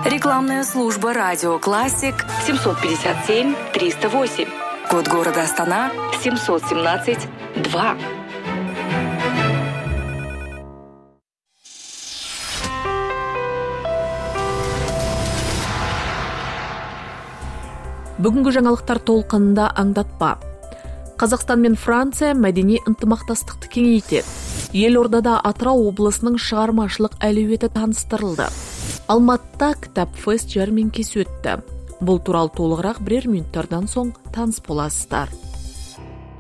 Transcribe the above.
Рекламная служба «Радио Классик» 757-308. Код города Астана 717-2. Бүгінгі жаңалықтар толқынында аңдатпа. Қазақстан мен Франция мәдени ынтымақтастықты кеңейтеді. Елордада Атырау облысының шығармашылық әлеуеті таныстырылды. Алматыда кітап фест жәрмеңкесі өтті. Бұл туралы толығырақ бірер минуттардан соң таныс боласыздар.